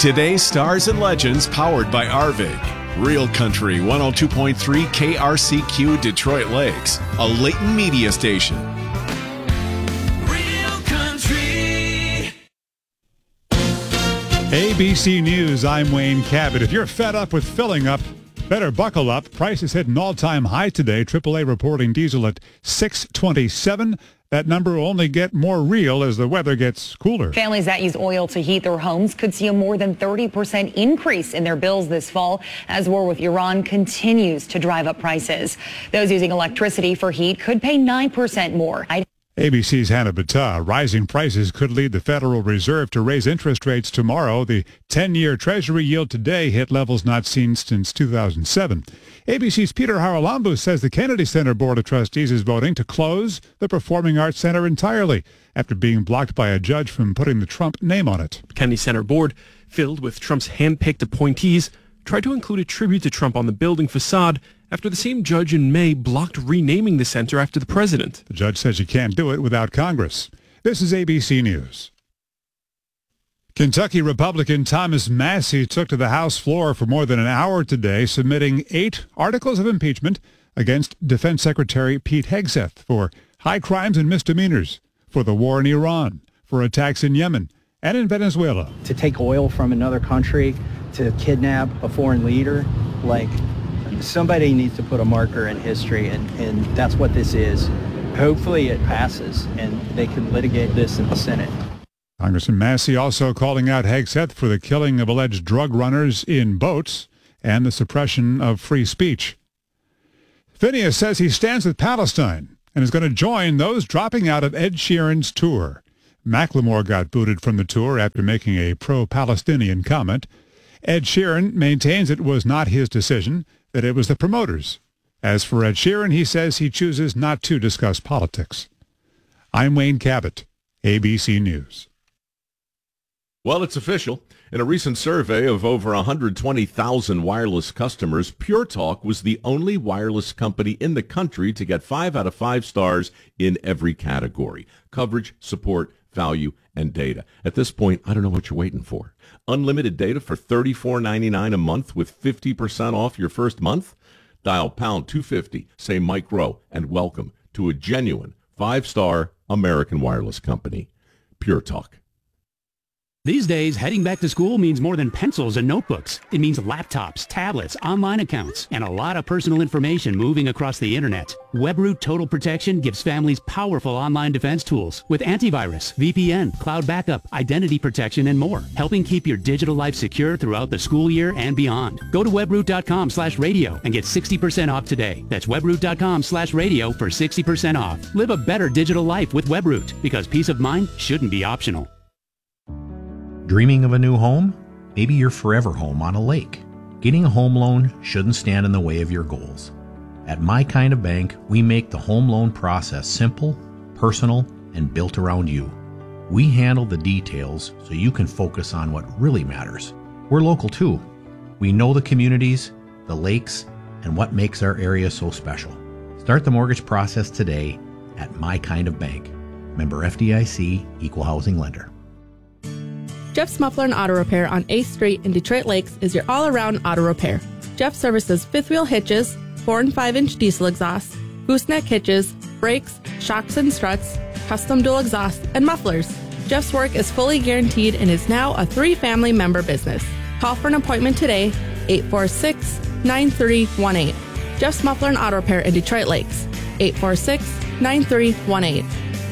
Today's Stars and Legends powered by Arvig. Real Country 102.3 KRCQ Detroit Lakes, a Layton media station. Real Country. ABC News, I'm Wayne Cabot. If you're fed up with filling up, better buckle up. Prices hit an all-time high today. AAA reporting diesel at $6.27. That number will only get more real as the weather gets cooler. Families that use oil to heat their homes could see a more than 30% increase in their bills this fall as war with Iran continues to drive up prices. Those using electricity for heat could pay 9% more. ABC's Hannah Battah. Rising prices could lead the Federal Reserve to raise interest rates tomorrow. The 10-year Treasury yield today hit levels not seen since 2007. ABC's Peter Haralambou says the Kennedy Center Board of Trustees is voting to close the Performing Arts Center entirely after being blocked by a judge from putting the Trump name on it. Kennedy Center Board, filled with Trump's hand-picked appointees, tried to include a tribute to Trump on the building facade after the same judge in May blocked renaming the center after the president. The judge says you can't do it without Congress. This is ABC News. Kentucky Republican Thomas Massie took to the House floor for more than an hour today, submitting 8 articles of impeachment against Defense Secretary Pete Hegseth for high crimes and misdemeanors, for the war in Iran, for attacks in Yemen and in Venezuela. To take oil from another country, to kidnap a foreign leader, somebody needs to put a marker in history, and that's what this is. Hopefully it passes and they can litigate this in the Senate. Congressman Massie also calling out Hegseth for the killing of alleged drug runners in boats and the suppression of free speech. Phineas says he stands with Palestine and is going to join those dropping out of Ed Sheeran's tour. Macklemore got booted from the tour after making a pro-Palestinian comment. Ed Sheeran maintains it was not his decision, that it was the promoters. As for Ed Sheeran, he says he chooses not to discuss politics. I'm Wayne Cabot, ABC News. Well, it's official. In a recent survey of over 120,000 wireless customers, Pure Talk was the only wireless company in the country to get 5 out of 5 stars in every category: coverage, support, value, and data. At this point, I don't know what you're waiting for. Unlimited data for $34.99 a month with 50% off your first month? Dial pound 250, say Mike Rowe, and welcome to a genuine 5-star American wireless company. Pure Talk. These days, heading back to school means more than pencils and notebooks. It means laptops, tablets, online accounts, and a lot of personal information moving across the internet. WebRoot Total Protection gives families powerful online defense tools with antivirus, VPN, cloud backup, identity protection, and more, helping keep your digital life secure throughout the school year and beyond. Go to webroot.com/radio and get 60% off today. That's webroot.com/radio for 60% off. Live a better digital life with WebRoot, because peace of mind shouldn't be optional. Dreaming of a new home? Maybe your forever home on a lake. Getting a home loan shouldn't stand in the way of your goals. At My Kind of Bank, we make the home loan process simple, personal, and built around you. We handle the details so you can focus on what really matters. We're local too. We know the communities, the lakes, and what makes our area so special. Start the mortgage process today at My Kind of Bank. Member FDIC, Equal Housing Lender. Jeff's Muffler and Auto Repair on 8th Street in Detroit Lakes is your all-around auto repair. Jeff services fifth wheel hitches, 4 and 5-inch diesel exhausts, gooseneck hitches, brakes, shocks and struts, custom dual exhaust, and mufflers. Jeff's work is fully guaranteed and is now a 3-family member business. Call for an appointment today, 846-9318. Jeff's Muffler and Auto Repair in Detroit Lakes, 846-9318.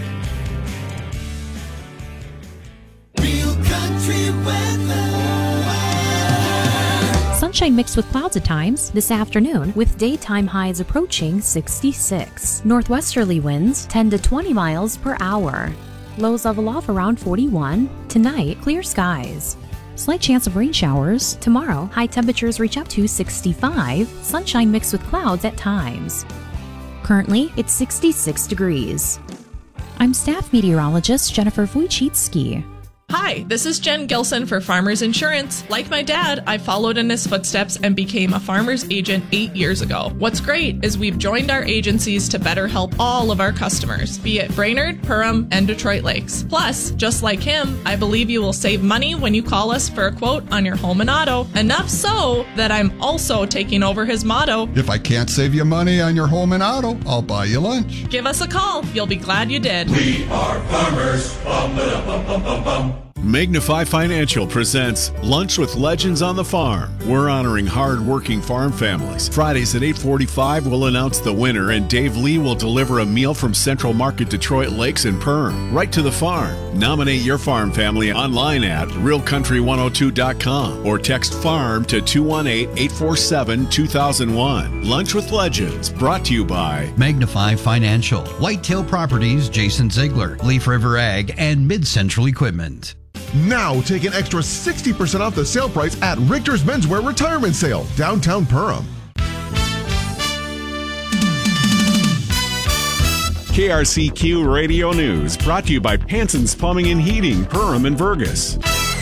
Sunshine mixed with clouds at times this afternoon, with daytime highs approaching 66. Northwesterly winds 10 to 20 miles per hour. Lows level off around 41. Tonight, clear skies. Slight chance of rain showers. Tomorrow, high temperatures reach up to 65. Sunshine mixed with clouds at times. Currently, it's 66 degrees. I'm staff meteorologist Jennifer Wojcicki. Hi, this is Jen Gilson for Farmers Insurance. Like my dad, I followed in his footsteps and became a farmer's agent 8 years ago. What's great is we've joined our agencies to better help all of our customers, be it Brainerd, Perham, and Detroit Lakes. Plus, just like him, I believe you will save money when you call us for a quote on your home and auto. Enough so that I'm also taking over his motto. If I can't save you money on your home and auto, I'll buy you lunch. Give us a call. You'll be glad you did. We are farmers. Bum, ba, bum, bum, bum, bum. Magnify Financial presents Lunch with Legends on the Farm. We're honoring hard-working farm families. Fridays at 8:45, we'll announce the winner, and Dave Lee will deliver a meal from Central Market Detroit Lakes and Perm, right to the farm. Nominate your farm family online at realcountry102.com or text FARM to 218-847-2001. Lunch with Legends, brought to you by Magnify Financial, Whitetail Properties, Jason Ziegler, Leaf River Ag, and Mid-Central Equipment. Now take an extra 60% off the sale price at Richter's Menswear Retirement Sale, downtown Perham. KRCQ Radio News, brought to you by Hanson's Plumbing and Heating, Perham and Vergas.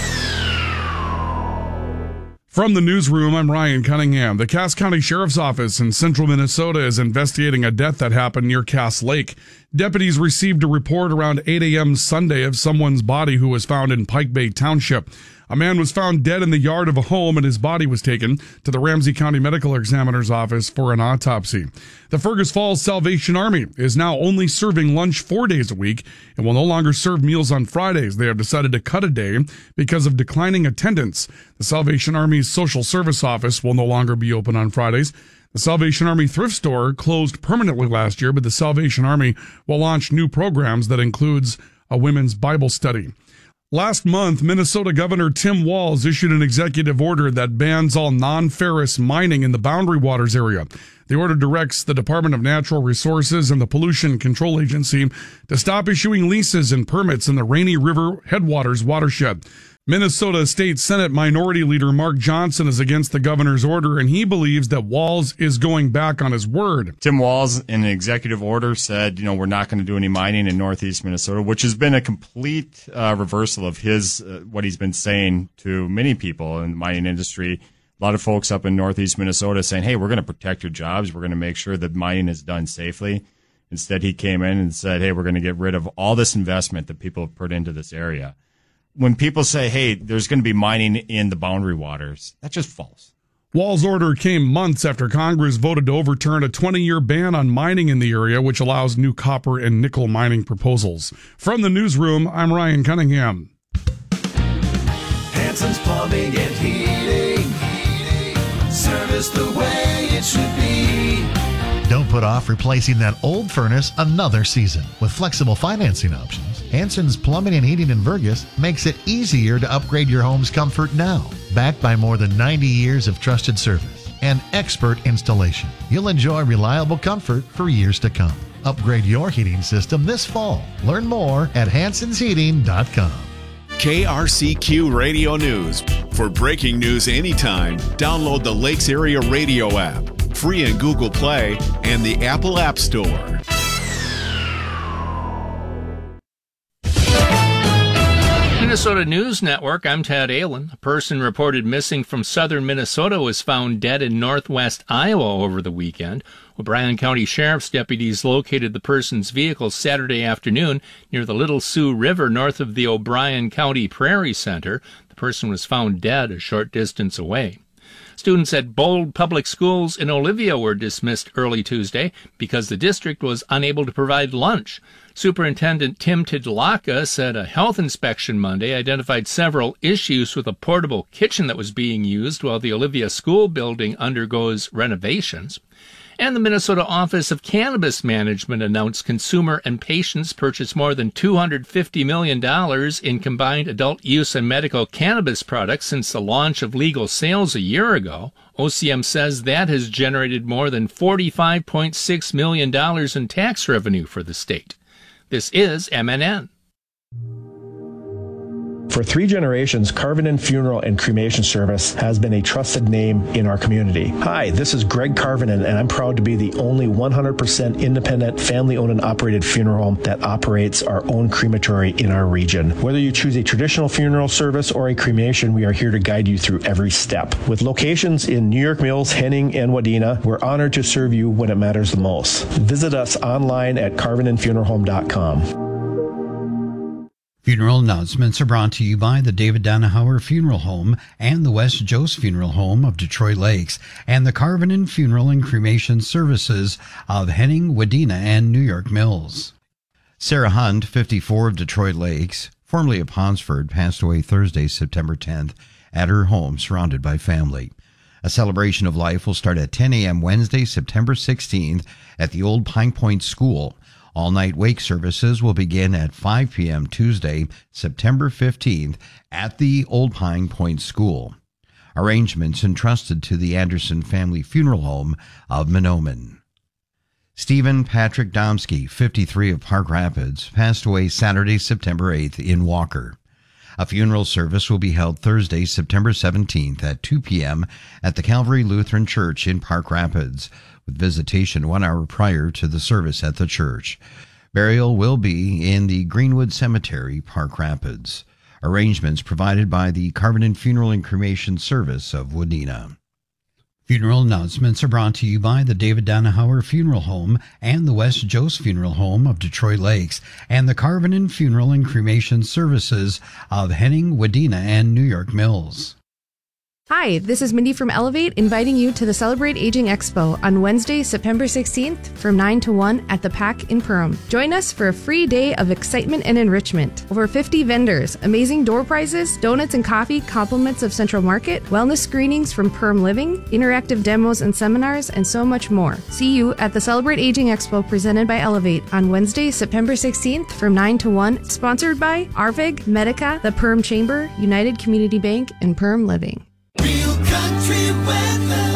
From the newsroom, I'm Ryan Cunningham. The Cass County Sheriff's Office in central Minnesota is investigating a death that happened near Cass Lake. Deputies received a report around 8 a.m. Sunday of someone's body who was found in Pike Bay Township. A man was found dead in the yard of a home, and his body was taken to the Ramsey County Medical Examiner's office for an autopsy. The Fergus Falls Salvation Army is now only serving lunch 4 days a week and will no longer serve meals on Fridays. They have decided to cut a day because of declining attendance. The Salvation Army's social service office will no longer be open on Fridays. The Salvation Army thrift store closed permanently last year, but the Salvation Army will launch new programs that includes a women's Bible study. Last month, Minnesota Governor Tim Walz issued an executive order that bans all non-ferrous mining in the Boundary Waters area. The order directs the Department of Natural Resources and the Pollution Control Agency to stop issuing leases and permits in the Rainy River Headwaters watershed. Minnesota State Senate Minority Leader Mark Johnson is against the governor's order, and he believes that Walz is going back on his word. Tim Walz, in an executive order, said, we're not going to do any mining in northeast Minnesota, which has been a complete reversal of his what he's been saying to many people in the mining industry. A lot of folks up in northeast Minnesota saying, hey, we're going to protect your jobs. We're going to make sure that mining is done safely. Instead, he came in and said, hey, we're going to get rid of all this investment that people have put into this area. When people say, hey, there's going to be mining in the Boundary Waters, that's just false. Walz's order came months after Congress voted to overturn a 20-year ban on mining in the area, which allows new copper and nickel mining proposals. From the newsroom, I'm Ryan Cunningham. Hanson's Plumbing and Heating. Service the way it should be. Don't put off replacing that old furnace another season. With flexible financing options, Hanson's Plumbing and Heating in Vergas makes it easier to upgrade your home's comfort now. Backed by more than 90 years of trusted service and expert installation, you'll enjoy reliable comfort for years to come. Upgrade your heating system this fall. Learn more at hansonsheating.com. KRCQ Radio News. For breaking news anytime, download the Lakes Area Radio app, free in Google Play and the Apple App Store. Minnesota News Network, I'm Tad Allen. A person reported missing from southern Minnesota was found dead in northwest Iowa over the weekend. O'Brien County Sheriff's deputies located the person's vehicle Saturday afternoon near the Little Sioux River north of the O'Brien County Prairie Center. The person was found dead a short distance away. Students at Bold Public Schools in Olivia were dismissed early Tuesday because the district was unable to provide lunch. Superintendent Tim Tidlaka said a health inspection Monday identified several issues with a portable kitchen that was being used while the Olivia school building undergoes renovations. And the Minnesota Office of Cannabis Management announced consumer and patients purchased more than $250 million in combined adult use and medical cannabis products since the launch of legal sales a year ago. OCM says that has generated more than $45.6 million in tax revenue for the state. This is MNN. For 3 generations, Carvinen Funeral and Cremation Service has been a trusted name in our community. Hi, this is Greg Carvinen, and I'm proud to be the only 100% independent, family-owned and operated funeral home that operates our own crematory in our region. Whether you choose a traditional funeral service or a cremation, we are here to guide you through every step. With locations in New York Mills, Henning, and Wadena, we're honored to serve you when it matters the most. Visit us online at carvinenfuneralhome.com. Funeral announcements are brought to you by the David Danahauer Funeral Home and the West Jost Funeral Home of Detroit Lakes and the Carvinen Funeral and Cremation Services of Henning, Wadena, and New York Mills. Sarah Hunt, 54 of Detroit Lakes, formerly of Ponsford, passed away Thursday, September 10th, at her home surrounded by family. A celebration of life will start at 10 a.m. Wednesday, September 16th at the Old Pine Point School. All-night wake services will begin at 5 p.m. Tuesday, September 15th at the Old Pine Point School. Arrangements entrusted to the Anderson Family Funeral Home of Mahnomen. Stephen Patrick Domsky, 53 of Park Rapids, passed away Saturday, September 8th in Walker. A funeral service will be held Thursday, September 17th at 2 p.m. at the Calvary Lutheran Church in Park Rapids, with visitation 1 hour prior to the service at the church. Burial will be in the Greenwood Cemetery, Park Rapids. Arrangements provided by the Carvinen Funeral and Cremation Service of Wadena. Funeral announcements are brought to you by the David Danahauer Funeral Home and the West Jost Funeral Home of Detroit Lakes and the Carvinen Funeral and Cremation Services of Henning, Wadena, and New York Mills. Hi, this is Mindy from Elevate, inviting you to the Celebrate Aging Expo on Wednesday, September 16th from 9 to 1 at the PAC in Perham. Join us for a free day of excitement and enrichment. Over 50 vendors, amazing door prizes, donuts and coffee, compliments of Central Market, wellness screenings from Perham Living, interactive demos and seminars, and so much more. See you at the Celebrate Aging Expo presented by Elevate on Wednesday, September 16th from 9 to 1, sponsored by Arvig, Medica, the Perham Chamber, United Community Bank, and Perham Living. Real country weather.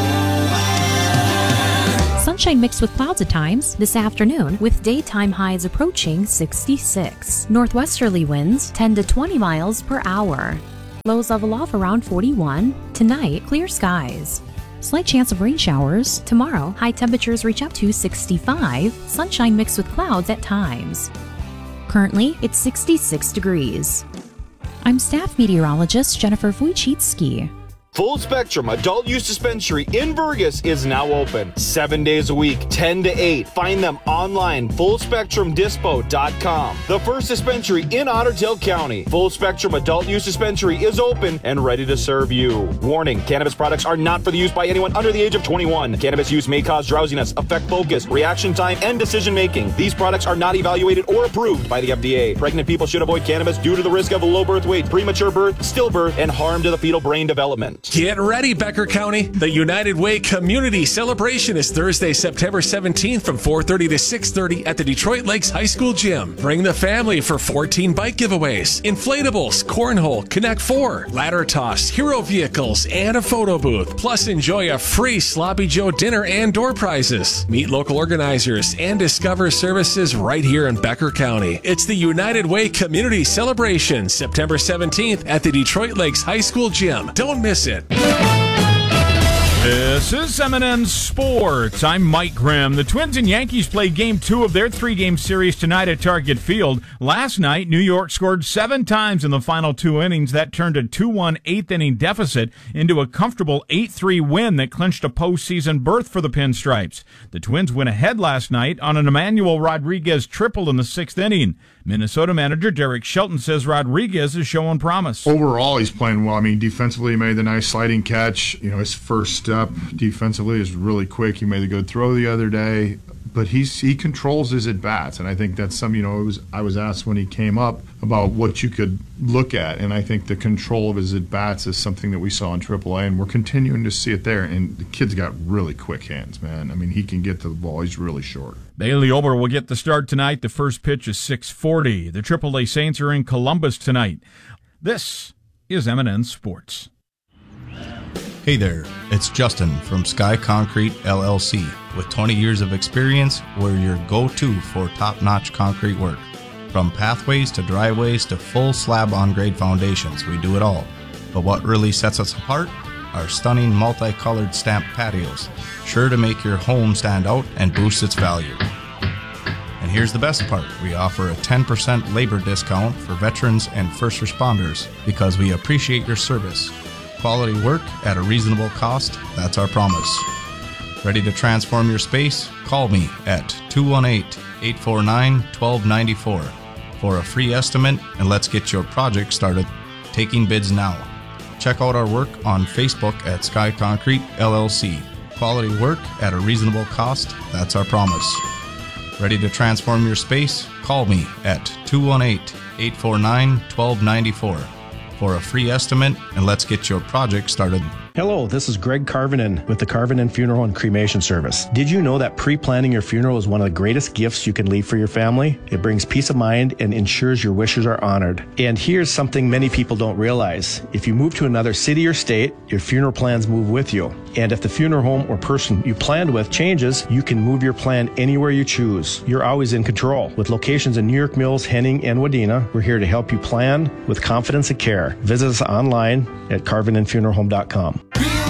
Sunshine mixed with clouds at times this afternoon with daytime highs approaching 66. Northwesterly winds 10 to 20 miles per hour. Lows level off around 41. Tonight, clear skies. Slight chance of rain showers. Tomorrow, high temperatures reach up to 65. Sunshine mixed with clouds at times. Currently, it's 66 degrees. I'm staff meteorologist Jennifer Wojcicki. Full Spectrum Adult Use Dispensary in Burgess is now open 7 days a week, 10 to 8. Find them online, fullspectrumdispo.com. The first dispensary in Otter Tail County. Full Spectrum Adult Use Dispensary is open and ready to serve you. Warning, cannabis products are not for the use by anyone under the age of 21. Cannabis use may cause drowsiness, affect focus, reaction time, and decision making. These products are not evaluated or approved by the FDA. Pregnant people should avoid cannabis due to the risk of low birth weight, premature birth, stillbirth, and harm to the fetal brain development. Get ready, Becker County. The United Way Community Celebration is Thursday, September 17th from 4:30 to 6:30 at the Detroit Lakes High School Gym. Bring the family for 14 bike giveaways, inflatables, cornhole, Connect 4, ladder toss, hero vehicles, and a photo booth. Plus, enjoy a free Sloppy Joe dinner and door prizes. Meet local organizers and discover services right here in Becker County. It's the United Way Community Celebration, September 17th at the Detroit Lakes High School Gym. Don't miss it. This is M&N Sports. I'm Mike Grimm. The Twins and Yankees play Game 2 of their 3-game series tonight at Target Field. Last night, New York scored 7 times in the final 2 innings. That turned a 2-1 eighth-inning deficit into a comfortable 8-3 win that clinched a postseason berth for the Pinstripes. The Twins went ahead last night on an Emmanuel Rodriguez triple in the 6th inning. Minnesota manager Derek Shelton says Rodriguez is showing promise. Overall, he's playing well. I mean, defensively, he made the nice sliding catch. You know, his first step defensively is really quick. He made a good throw the other day, but he controls his at-bats, and I think that's some, you know, I was asked when he came up about what you could look at, and I think the control of his at-bats is something that we saw in AAA, and we're continuing to see it there, and the kid's got really quick hands, man. I mean, he can get to the ball. He's really short. Bailey Ober will get the start tonight. The first pitch is 6:40. The AAA Saints are in Columbus tonight. This is M&N Sports. Hey there, it's Justin from Sky Concrete LLC. With 20 years of experience, we're your go-to for top-notch concrete work. From pathways to driveways to full slab on grade foundations, we do it all. But what really sets us apart? Our stunning multicolored stamped patios, sure to make your home stand out and boost its value. And here's the best part, we offer a 10% labor discount for veterans and first responders because we appreciate your service. Quality work at a reasonable cost, that's our promise. Ready to transform your space? Call me at 218-849-1294 for a free estimate, and let's get your project started. Taking bids now. Check out our work on Facebook at Sky Concrete LLC. Quality work at a reasonable cost, that's our promise. Ready to transform your space? Call me at 218-849-1294 for a free estimate, and let's get your project started. Hello, this is Greg Carvinen with the Carvinen Funeral and Cremation Service. Did you know that pre-planning your funeral is one of the greatest gifts you can leave for your family? It brings peace of mind and ensures your wishes are honored. And here's something many people don't realize. If you move to another city or state, your funeral plans move with you. And if the funeral home or person you planned with changes, you can move your plan anywhere you choose. You're always in control. With locations in New York Mills, Henning, and Wadena, we're here to help you plan with confidence and care. Visit us online at carvinandfuneralhome.com.